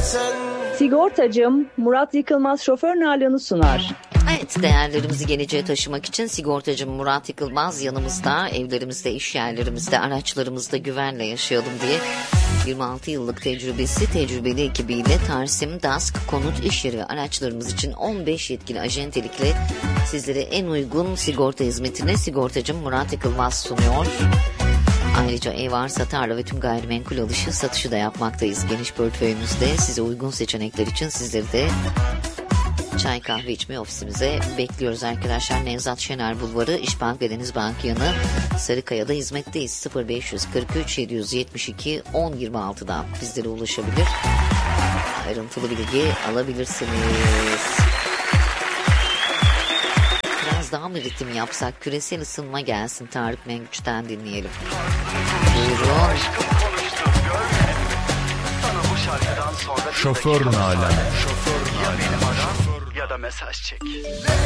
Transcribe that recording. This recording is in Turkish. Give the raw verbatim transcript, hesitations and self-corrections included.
Sigortacım Murat Yıkılmaz şoför nalanı sunar. Evet, değerlerimizi geleceğe taşımak için sigortacım Murat Yıkılmaz yanımızda, evlerimizde, iş yerlerimizde, araçlarımızda güvenle yaşayalım diye yirmi altı yıllık tecrübesi, tecrübeli ekibiyle Tarsim, Dask, konut, iş yeri ve araçlarımız için on beş yetkili acentelikle sizlere en uygun sigorta hizmetini sigortacım Murat Yıkılmaz sunuyor. Ayrıca ev, arsa, tarla ve tüm gayrimenkul alışı, satışı da yapmaktayız. Geniş portföyümüzde size uygun seçenekler için sizleri de çay kahve içmeye ofisimize bekliyoruz arkadaşlar. Nevzat Şener Bulvarı, İşbank ve Denizbank yanı Sarıkaya'da hizmetteyiz. sıfır beş kırk üç yedi yüz yetmiş iki on yirmi altıdan bizlere ulaşabilir, ayrıntılı bilgi alabilirsiniz. Biraz daha mı ritim yapsak? Küresel ısınma gelsin, Tarık Mengüç'ten dinleyelim. Buyurun. Şoför Nalan. Ya benim aram ya da mesaj çek.